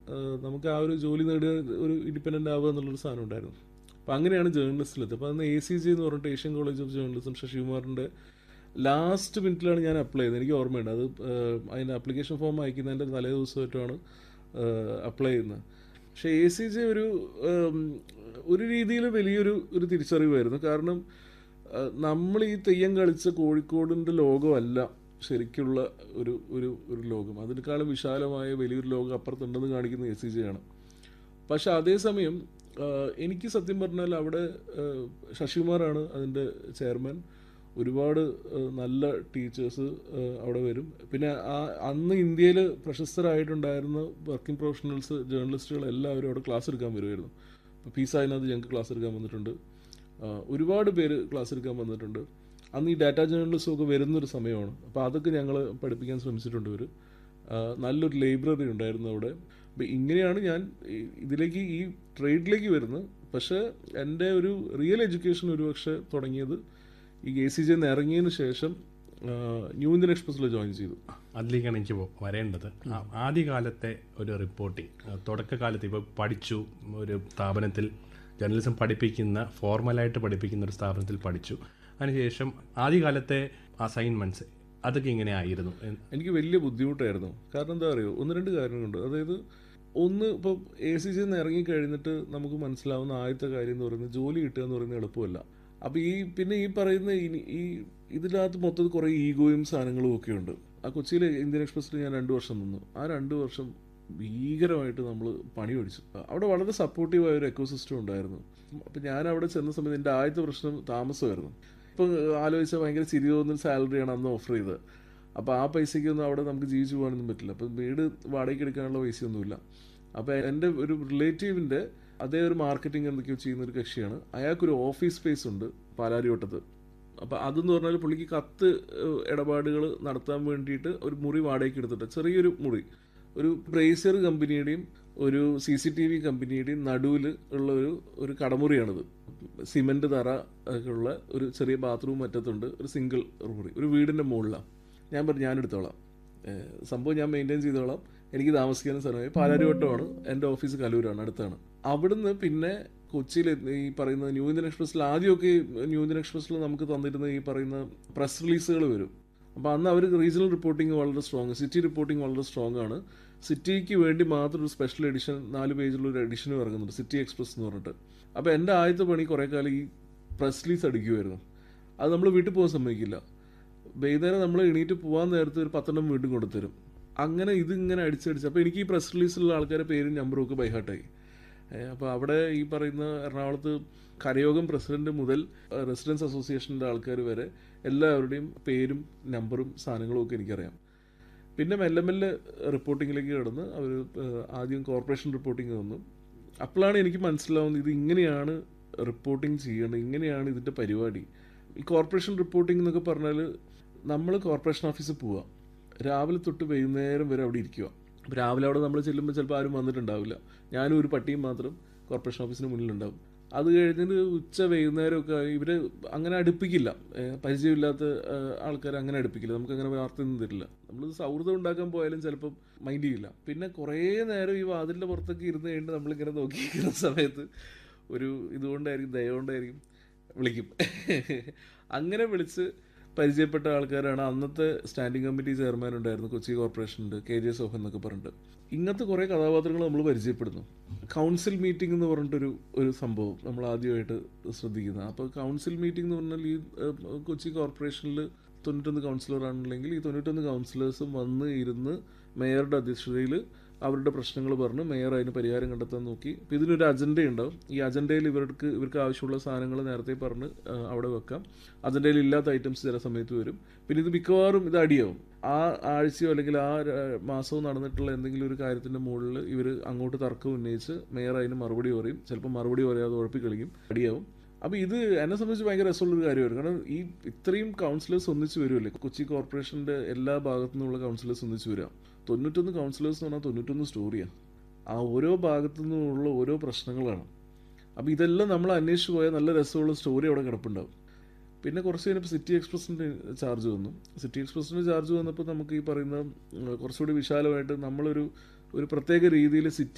നമുക്ക് ആ ഒരു ജോലി നേടുക, ഒരു ഇൻഡിപെൻഡൻ്റ് ആവുക എന്നുള്ളൊരു സാധനം ഉണ്ടായിരുന്നു. അപ്പോൾ അങ്ങനെയാണ് ജേർണലിസ്റ്റിലെത്തി. അപ്പോൾ അന്ന് ACJ എന്ന് പറഞ്ഞിട്ട് Asian college of journalism ശശികുമാറിൻ്റെ last മിനിറ്റിലാണ് ഞാൻ അപ്ലൈ ചെയ്തത്. എനിക്ക് ഓർമ്മയുണ്ട് അത്. അതിൻ്റെ ആപ്ലിക്കേഷൻ ഫോം അയക്കുന്നതിൻ്റെ തലേ ദിവസമായിട്ടാണ് അപ്ലൈ ചെയ്യുന്നത്. പക്ഷേ ACJ ഒരു രീതിയിൽ ഒരു തിരിച്ചറിവായിരുന്നു. കാരണം നമ്മൾ ഈ തെയ്യം കളിച്ച കോഴിക്കോടിൻ്റെ ലോകമല്ല ശരിക്കുള്ള ഒരു ഒരു ഒരു ലോകം. അതിനേക്കാളും വിശാലമായ വലിയൊരു ലോകം അപ്പുറത്തുണ്ടെന്ന് കാണിക്കുന്ന ACJ ആണ്. പക്ഷെ അതേസമയം എനിക്ക് സത്യം പറഞ്ഞാൽ അവിടെ ശശികുമാറാണ് അതിൻ്റെ ചെയർമാൻ. ഒരുപാട് നല്ല ടീച്ചേഴ്സ് അവിടെ വരും. പിന്നെ അന്ന് ഇന്ത്യയിൽ പ്രശസ്തരായിട്ടുണ്ടായിരുന്ന വർക്കിംഗ് പ്രൊഫഷണൽസ്, ജേർണലിസ്റ്റുകൾ എല്ലാവരും അവിടെ ക്ലാസ് എടുക്കാൻ വരുമായിരുന്നു. ഇപ്പോൾ പി സായിനാഥ് ഞങ്ങൾക്ക് ക്ലാസ് എടുക്കാൻ വന്നിട്ടുണ്ട്. ഒരുപാട് പേര് ക്ലാസ് എടുക്കാൻ വന്നിട്ടുണ്ട്. അന്ന് ഈ ഡാറ്റാ ജേർണലിസം ഒക്കെ വരുന്നൊരു സമയമാണ്. അപ്പോൾ അതൊക്കെ ഞങ്ങൾ പഠിപ്പിക്കാൻ ശ്രമിച്ചിട്ടുണ്ട്. നല്ലൊരു ലൈബ്രറി ഉണ്ടായിരുന്നു അവിടെ. അപ്പോൾ ഇങ്ങനെയാണ് ഞാൻ ഇതിലേക്ക്, ഈ ട്രേഡിലേക്ക് വരുന്നത്. പക്ഷേ എൻ്റെ ഒരു റിയൽ എഡ്യൂക്കേഷൻ ഒരുപക്ഷെ തുടങ്ങിയത് ഈ ACJ ഇറങ്ങിയതിന് ശേഷം ന്യൂ ഇന്ത്യൻ എക്സ്പ്രസ്സിൽ ജോയിൻ ചെയ്തു. അതിലേക്കാണ് എനിക്ക് വരേണ്ടത്. ആദ്യകാലത്തെ ഒരു റിപ്പോർട്ടിംഗ്, തുടക്കകാലത്ത് ഇപ്പോൾ പഠിച്ചു, ഒരു സ്ഥാപനത്തിൽ ജേർണലിസം പഠിപ്പിക്കുന്ന, ഫോർമലായിട്ട് പഠിപ്പിക്കുന്ന ഒരു സ്ഥാപനത്തിൽ പഠിച്ചു. അതിനുശേഷം ആദ്യകാലത്തെ അസൈൻമെൻറ്റ്സ് അതൊക്കെ ഇങ്ങനെയായിരുന്നു. എനിക്ക് വലിയ ബുദ്ധിമുട്ടായിരുന്നു. കാരണം എന്താ പറയുക, 1-2 കാര്യങ്ങളുണ്ട്. അതായത് ഇപ്പോൾ ACJ ഇറങ്ങിക്കഴിഞ്ഞിട്ട് നമുക്ക് മനസ്സിലാവുന്ന ആദ്യത്തെ കാര്യം എന്ന് പറയുന്നത് ജോലി കിട്ടുക എന്ന് പറയുന്നത് എളുപ്പമല്ല. അപ്പോൾ ഈ പറയുന്ന ഇതിനകത്ത് മൊത്തത്തിൽ കുറേ ഈഗോയും സാധനങ്ങളും ഒക്കെ ഉണ്ട്. ആ കൊച്ചിയിൽ ഇന്ത്യൻ എക്സ്പ്രസ്സിൽ ഞാൻ 2 വർഷം നിന്നു. ആ 2 വർഷം ഭീകരമായിട്ട് നമ്മൾ പണി പഠിച്ചു. അവിടെ വളരെ സപ്പോർട്ടീവായ ഒരു എക്കോസിസ്റ്റം ഉണ്ടായിരുന്നു. അപ്പോൾ ഞാൻ അവിടെ ചെന്ന സമയത്ത് എൻ്റെ ആദ്യത്തെ പ്രശ്നം താമസമായിരുന്നു. ഇപ്പോൾ ആലോചിച്ചാൽ ഭയങ്കര ചിരി തോന്നുന്ന സാലറിയാണ് അന്ന് ഓഫർ ചെയ്തത്. അപ്പോൾ ആ പൈസയ്ക്കൊന്നും അവിടെ നമുക്ക് ജീവിച്ചു പോകാനൊന്നും പറ്റില്ല. അപ്പോൾ വീട് വാടകയ്ക്ക് എടുക്കാനുള്ള പൈസയൊന്നുമില്ല. അപ്പോൾ എൻ്റെ ഒരു റിലേറ്റീവിൻ്റെ അതേ ഒരു മാർക്കറ്റിംഗ് എന്തൊക്കെയോ ചെയ്യുന്നൊരു കക്ഷിയാണ്. അയാൾക്കൊരു ഓഫീസ് സ്പേസ് ഉണ്ട് പാലാരിവട്ടത്ത്. അപ്പോൾ അതെന്ന് പറഞ്ഞാൽ പുള്ളിക്ക് കത്ത് ഇടപാടുകൾ നടത്താൻ വേണ്ടിയിട്ട് ഒരു മുറി വാടകയ്ക്ക് എടുത്തിട്ട്, ചെറിയൊരു മുറി, ഒരു ബ്രേസർ കമ്പനിയുടെയും ഒരു CCTV കമ്പനിയുടെയും നടുവിൽ ഉള്ള ഒരു കടമുറിയാണിത്. സിമെൻറ്റ് തറ ഒക്കെ ഉള്ള ഒരു ചെറിയ ബാത്റൂം മറ്റത്തുണ്ട്. ഒരു സിംഗിൾ മുറി, ഒരു വീടിൻ്റെ മുകളിലാണ്. ഞാൻ പറഞ്ഞു ഞാനെടുത്തോളാം, സംഭവം ഞാൻ മെയിൻറ്റെയിൻ ചെയ്തോളാം, എനിക്ക് താമസിക്കാനും സ്ഥലമായി. പാലാരിവട്ടമാണ്, എൻ്റെ ഓഫീസ് കലൂരാണ്, അടുത്താണ്. അവിടുന്ന് പിന്നെ കൊച്ചിയിൽ ഈ പറയുന്ന ന്യൂ ഇന്ത്യൻ എക്സ്പ്രസ്സിൽ, ആദ്യമൊക്കെ ന്യൂ ഇന്ത്യൻ എക്സ്പ്രസ്സിൽ നമുക്ക് തന്നിരുന്ന ഈ പറയുന്ന പ്രസ് റിലീസുകൾ വരും. അപ്പോൾ അന്ന് അവർ റീജിയണൽ റിപ്പോർട്ടിംഗ് വളരെ സ്ട്രോങ്, സിറ്റി റിപ്പോർട്ടിംഗ് വളരെ സ്ട്രോങ് ആണ്. സിറ്റിക്ക് വേണ്ടി മാത്രം ഒരു സ്പെഷ്യൽ എഡിഷൻ, 4 പേജിലൊരു എഡിഷനും ഇറങ്ങുന്നുണ്ട്, സിറ്റി എക്സ്പ്രസ് എന്ന് പറഞ്ഞിട്ട്. അപ്പോൾ എൻ്റെ ആദ്യത്തെ പണി കുറേ കാലം ഈ പ്രസ് റിലീസ് അടിക്കുമായിരുന്നു. അത് നമ്മൾ വീട്ടിൽ പോകാൻ സമ്മതിക്കില്ല. വൈകുന്നേരം നമ്മൾ എണീറ്റ് പോകാൻ നേരത്തെ ഒരു 10 വീണ്ടും കൊണ്ടുതരും. അങ്ങനെ ഇതിങ്ങനെ അടിച്ചടിച്ച്, അപ്പോൾ എനിക്ക് ഈ പ്രസ് റിലീസിലുള്ള ആൾക്കാരുടെ പേരും നമ്പറും ഒക്കെ ബൈഹാർട്ടായി. അപ്പോൾ അവിടെ ഈ പറയുന്ന എറണാകുളത്ത് കരയോഗം പ്രസിഡന്റ് മുതൽ റെസിഡൻസ് അസോസിയേഷൻ്റെ ആൾക്കാർ വരെ എല്ലാവരുടെയും പേരും നമ്പറും സാധനങ്ങളും ഒക്കെ എനിക്കറിയാം. പിന്നെ മെല്ലെ മെല്ലെ റിപ്പോർട്ടിങ്ങിലേക്ക് കിടന്ന് അവർ ആദ്യം കോർപ്പറേഷൻ റിപ്പോർട്ടിങ് തന്നു. അപ്പോഴാണ് എനിക്ക് മനസ്സിലാവുന്നത് ഇത് ഇങ്ങനെയാണ് റിപ്പോർട്ടിങ് ചെയ്യേണ്ടത്, ഇങ്ങനെയാണ് ഇതിൻ്റെ പരിപാടി. ഈ കോർപ്പറേഷൻ റിപ്പോർട്ടിംഗ് എന്നൊക്കെ പറഞ്ഞാൽ നമ്മൾ കോർപ്പറേഷൻ ഓഫീസിൽ പോവുക, രാവിലെ തൊട്ട് വൈകുന്നേരം വരെ അവിടെ ഇരിക്കുക. അപ്പോൾ രാവിലെ അവിടെ നമ്മൾ ചെല്ലുമ്പോൾ ചിലപ്പോൾ ആരും വന്നിട്ടുണ്ടാവില്ല. ഞാനും ഒരു പട്ടിയും മാത്രം കോർപ്പറേഷൻ ഓഫീസിന് മുന്നിലുണ്ടാവും. അത് കഴിഞ്ഞിട്ട് ഉച്ച വൈകുന്നേരമൊക്കെ ഇവർ അങ്ങനെ അടുപ്പിക്കില്ല, പരിചയമില്ലാത്ത ആൾക്കാർ അങ്ങനെ അടുപ്പിക്കില്ല, നമുക്കങ്ങനെ വാർത്തയൊന്നും തരില്ല. നമ്മൾ സൗഹൃദം ഉണ്ടാക്കാൻ പോയാലും ചിലപ്പം മൈൻഡ് ചെയ്യില്ല. പിന്നെ കുറേ നേരം ഈ വാതിലിൻ്റെ പുറത്തൊക്കെ ഇരുന്ന് കഴിഞ്ഞിട്ട് നമ്മളിങ്ങനെ നോക്കിയിരിക്കുന്ന സമയത്ത് ഇതുകൊണ്ടായിരിക്കും, ദയ കൊണ്ടായിരിക്കും വിളിക്കും. അങ്ങനെ വിളിച്ച് പരിചയപ്പെട്ട ആൾക്കാരാണ് അന്നത്തെ സ്റ്റാൻഡിംഗ് കമ്മിറ്റി ചെയർമാൻ ഉണ്ടായിരുന്നു കൊച്ചി കോർപ്പറേഷൻ്റെ, KJ സോഹൻ എന്നൊക്കെ പറഞ്ഞിട്ട്. ഇങ്ങനത്തെ കുറേ കഥാപാത്രങ്ങൾ നമ്മൾ പരിചയപ്പെടുന്നു. കൗൺസിൽ മീറ്റിംഗ് എന്ന് പറഞ്ഞിട്ടൊരു സംഭവം നമ്മൾ ആദ്യമായിട്ട് ശ്രദ്ധിക്കുന്നത്. അപ്പോൾ കൗൺസിൽ മീറ്റിംഗ് എന്ന് പറഞ്ഞാൽ ഈ കൊച്ചി കോർപ്പറേഷനിൽ 91 കൗൺസിലറാണെങ്കിൽ ഈ 91 കൗൺസിലേഴ്സും വന്ന് ഇരുന്ന് മേയറുടെ അധ്യക്ഷതയിൽ അവരുടെ പ്രശ്നങ്ങൾ പറഞ്ഞ് മേയർ അതിന് പരിഹാരം കണ്ടെത്താൻ നോക്കി. അപ്പോൾ ഇതിനൊരു അജണ്ട ഉണ്ടാവും. ഈ അജണ്ടയിൽ ഇവർക്ക് ആവശ്യമുള്ള സാധനങ്ങൾ നേരത്തെ പറഞ്ഞ് അവിടെ വെക്കാം. അജണ്ടയിൽ ഇല്ലാത്ത ഐറ്റംസ് ചില സമയത്ത് വരും. പിന്നെ ഇത് മിക്കവാറും ഇത് അടിയാവും. ആ ആഴ്ചയോ അല്ലെങ്കിൽ ആ മാസവും നടന്നിട്ടുള്ള എന്തെങ്കിലും ഒരു കാര്യത്തിൻ്റെ മുകളിൽ ഇവർ അങ്ങോട്ട് തർക്കം ഉന്നയിച്ച് മേയർ അതിന് മറുപടി പറയും. ചിലപ്പോൾ മറുപടി പറയാതെ ഉഴപ്പിക്കളിക്കും, അടിയാവും. അപ്പോൾ ഇത് എന്നെ സംബന്ധിച്ച് ഭയങ്കര രസമുള്ളൊരു കാര്യമായിരുന്നു. കാരണം ഇത്രയും കൗൺസിലേഴ്സ് ഒന്നിച്ച് വരുമല്ലേ, കൊച്ചി കോർപ്പറേഷൻ്റെ എല്ലാ ഭാഗത്തു നിന്നുള്ള കൗൺസിലേഴ്സ് ഒന്നിച്ച് വരിക. 91 കൗൺസിലേഴ്സ് എന്ന് പറഞ്ഞാൽ 91 സ്റ്റോറിയാണ്. ആ ഓരോ ഭാഗത്തു നിന്നുള്ള ഓരോ പ്രശ്നങ്ങളാണ്. അപ്പോൾ ഇതെല്ലാം നമ്മൾ അന്വേഷിച്ച് പോയാൽ നല്ല രസമുള്ള സ്റ്റോറി അവിടെ കിടപ്പുണ്ടാവും. പിന്നെ കുറച്ച് കഴിഞ്ഞപ്പോൾ സിറ്റി എക്സ്പ്രസിൻ്റെ ചാർജ് വന്നു. സിറ്റി എക്സ്പ്രസിൻ്റെ ചാർജ് വന്നപ്പോൾ നമുക്ക് ഈ പറയുന്ന കുറച്ചുകൂടി വിശാലമായിട്ട് നമ്മളൊരു പ്രത്യേക രീതിയിൽ സിറ്റി